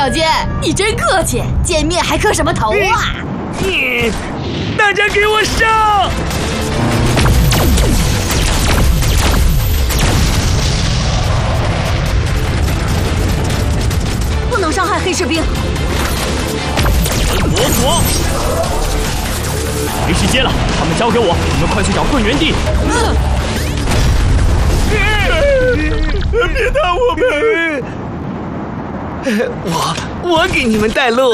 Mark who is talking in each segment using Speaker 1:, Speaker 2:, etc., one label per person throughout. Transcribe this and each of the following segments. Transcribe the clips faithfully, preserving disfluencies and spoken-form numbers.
Speaker 1: 小姐，你真客气，见面还磕什么头啊？
Speaker 2: 嗯，大家给我上！
Speaker 1: 不能伤害黑士兵。
Speaker 2: 魔佛，没时间了，他们交给我，你们快去找混元帝。嗯
Speaker 3: 别打我们！我我给你们带路。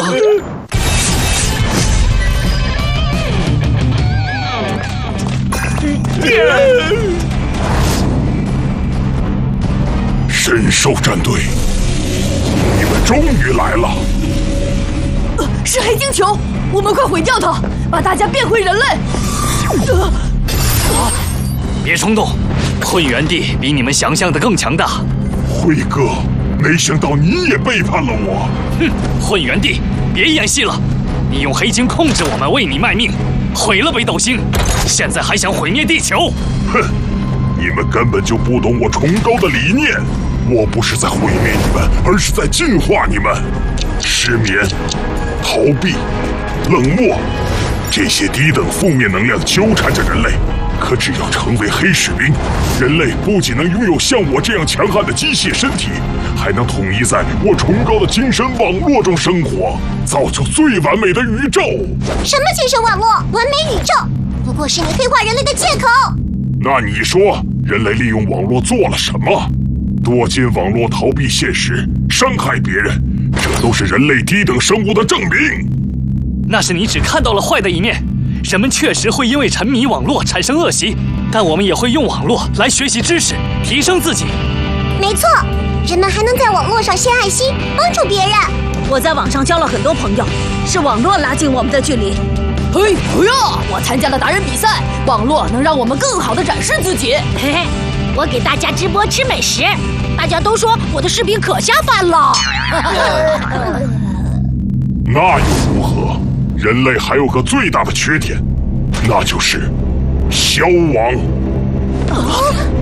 Speaker 4: 神兽战队，你们终于来了！
Speaker 1: 呃，是黑金球，我们快毁掉它，把大家变回人类。呃
Speaker 2: 啊！别冲动，混元帝比你们想象的更强大。
Speaker 4: 辉哥，没想到你也背叛了我。
Speaker 2: 哼，混元帝，别演戏了！你用黑晶控制我们，为你卖命，毁了北斗星，现在还想毁灭地球？
Speaker 4: 哼，你们根本就不懂我崇高的理念。我不是在毁灭你们，而是在净化你们。失眠、逃避、冷漠，这些低等负面能量纠缠着人类。可只要成为黑士兵，人类不仅能拥有像我这样强悍的机械身体，还能统一在我崇高的精神网络中生活，造就最完美的宇宙。
Speaker 5: 什么精神网络、完美宇宙，不过是你黑化人类的借口。
Speaker 4: 那你说，人类利用网络做了什么？躲进网络逃避现实，伤害别人，这都是人类低等生物的证明。
Speaker 2: 那是你只看到了坏的一面。人们确实会因为沉迷网络产生恶习，但我们也会用网络来学习知识，提升自己。
Speaker 5: 没错，人们还能在网络上献爱心，帮助别人。
Speaker 1: 我在网上交了很多朋友，是网络拉近我们的距离。嘿，哎呀，我参加了达人比赛，网络能让我们更好的展示自己。
Speaker 6: 嘿嘿，我给大家直播吃美食，大家都说我的视频可下饭了。
Speaker 4: 那又如何？人类还有个最大的缺点，那就是消亡。啊、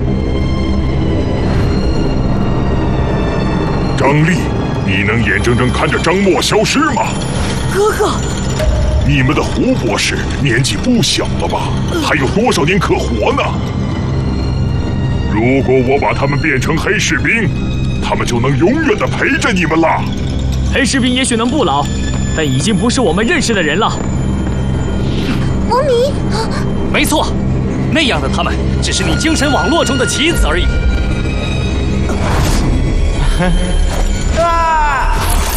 Speaker 4: 张力，你能眼睁睁看着张默消失吗？
Speaker 1: 哥哥，
Speaker 4: 你们的胡博士年纪不小了吧？还有多少年可活呢？如果我把他们变成黑士兵，他们就能永远的陪着你们了。
Speaker 2: 黑士兵也许能不老，但已经不是我们认识的人了。
Speaker 5: 魔迷，
Speaker 2: 没错，那样的他们只是你精神网络中的棋子而已。
Speaker 3: 啊！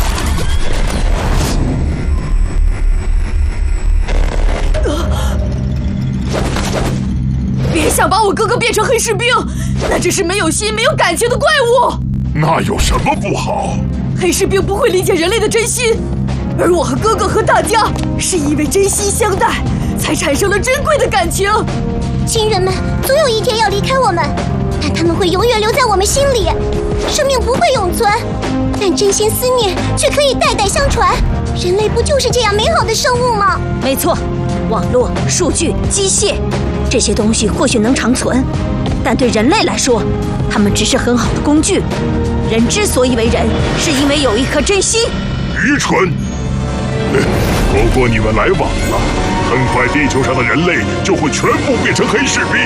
Speaker 1: 别想把我哥哥变成黑士兵，那只是没有心、没有感情的怪物。
Speaker 4: 那有什么不好？
Speaker 1: 黑士兵不会理解人类的真心。而我和哥哥和大家是因为真心相待，才产生了珍贵的感情。
Speaker 5: 亲人们总有一天要离开我们，但他们会永远留在我们心里。生命不会永存，但真心思念却可以代代相传。人类不就是这样美好的生物吗？
Speaker 1: 没错，网络、数据、机械，这些东西或许能长存，但对人类来说，它们只是很好的工具。人之所以为人，是因为有一颗真心。
Speaker 4: 愚蠢！不过你们来晚了，很快地球上的人类就会全部变成黑士兵。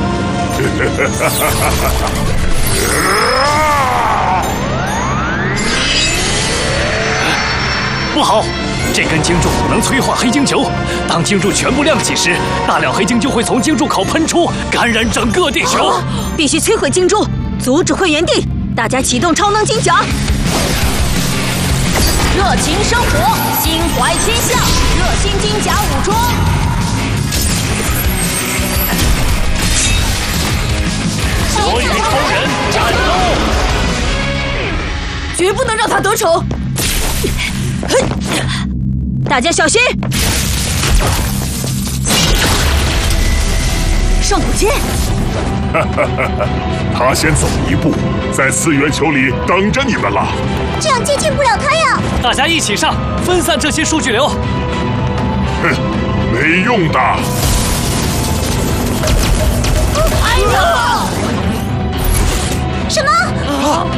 Speaker 2: 不好，这根晶柱能催化黑晶球。当晶柱全部亮起时，大量黑晶就会从晶柱口喷出，感染整个地球。
Speaker 1: 啊、必须摧毁晶柱，阻止混元帝！大家启动超能金甲。
Speaker 6: 热情生活，心怀天下，热心金甲武装。
Speaker 2: 所以超人战斗，
Speaker 1: 绝不能让他得逞！大家小心！圣母剑！
Speaker 4: 哈哈哈哈！他先走一步，在次元球里等着你们了。
Speaker 5: 这样接近不了他呀！
Speaker 2: 大家一起上，分散这些数据流。
Speaker 4: 哼，没用的。
Speaker 5: 哎呀！什么？
Speaker 2: 啊！